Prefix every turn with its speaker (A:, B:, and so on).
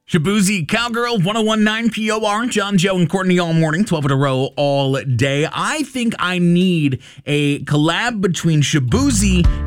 A: Shabuzi Cowgirl 1019 POR, John, Joe, and Courtney all morning, 12 in a row all day. I think I need a collab between Shabuzi